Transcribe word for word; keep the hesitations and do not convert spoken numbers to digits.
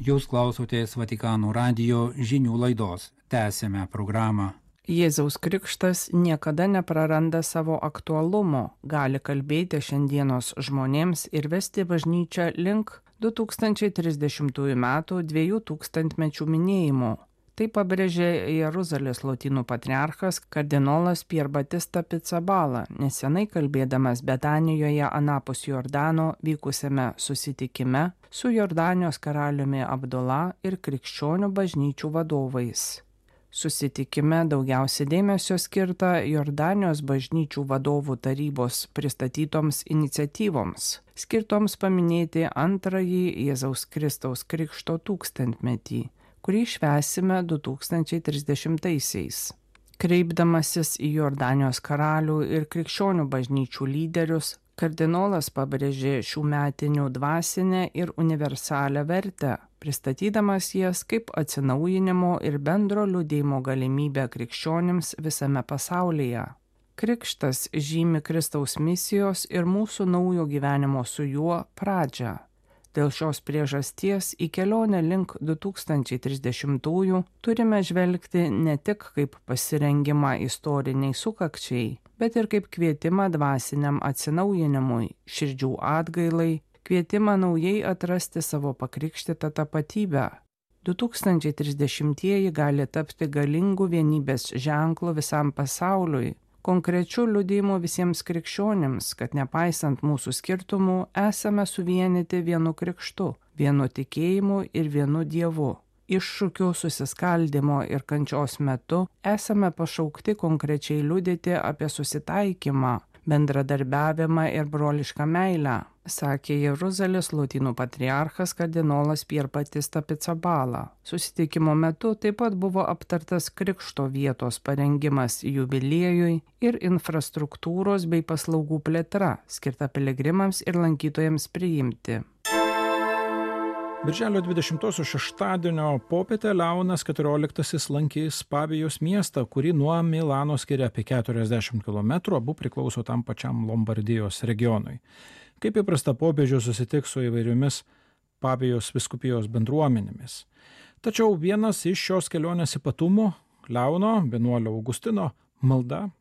Jūs klausotės Vatikano radijo žinių laidos. Tęsime programą. Jėzaus krikštas niekada nepraranda savo aktualumo, gali kalbėti šiandienos žmonėms ir vesti bažnyčią link du tūkstančiai trisdešimtųjų metų dviejų tūkstantmečių minėjimo. Tai pabrėžė Jeruzalės lotynų patriarchas kardinolas Pier Batista Pizzaballa, nesenai kalbėdamas Betanijoje anapus Jordano vykusiame susitikime su Jordanijos karaliumi Abdula ir krikščionių bažnyčių vadovais. Susitikime daugiausia dėmesio skirta Jordanijos bažnyčių vadovų tarybos pristatytoms iniciatyvoms, skirtoms paminėti antrąjį Jėzaus Kristaus krikšto tūkstantmetį, kurį švęsime du tūkstančiai trisdešimtaisiais. Kreipdamasis į Jordanijos karalių ir krikščionių bažnyčių lyderius, kardinolas pabrėžė šių metinių dvasinę ir universalią vertę, pristatydamas jas kaip atsinaujinimo ir bendro liudijimo galimybę krikščionims visame pasaulyje. Krikštas žymi Kristaus misijos ir mūsų naujo gyvenimo su juo pradžią. Dėl šios priežasties į kelionę link du tūkstančiai trisdešimtųjų turime žvelgti ne tik kaip pasirengimą istoriniai sukakčiai, bet ir kaip kvietimą dvasiniam atsinaujinimui, širdžių atgailai, kvietimą naujai atrasti savo pakrikštytą tapatybę. du tūkstančiai trisdešimtieji gali tapti galingų vienybės ženklu visam pasauliui, konkrečių liudijimų visiems krikščionims, kad nepaisant mūsų skirtumų, esame suvienyti vienu krikštu, vienu tikėjimu ir vienu Dievu. Iššūkių susiskaldimo ir kančios metu esame pašaukti konkrečiai liudyti apie susitaikymą, bendradarbiavimą ir brolišką meilę, sakė Jeruzalės lotynų patriarchas kardinolas Pier Batista Pizzaballa. Susitikimo metu taip pat buvo aptartas krikšto vietos parengimas jubiliejui ir infrastruktūros bei paslaugų plėtra, skirta piligrimams ir lankytojams priimti. Birželio dvidešimtosios šeštadienio popietę Leonas keturioliktasis lankys Pavijos miestą, kurį nuo Milano skiria apie keturiasdešimt kilometrų, abu priklauso tam pačiam Lombardijos regionui. Kaip įprasta, popiežius susitiks su įvairiomis Pavijos vyskupijos bendruomenėmis. Tačiau vienas iš šios kelionės ypatumų, Leono vienuolio Augustino malda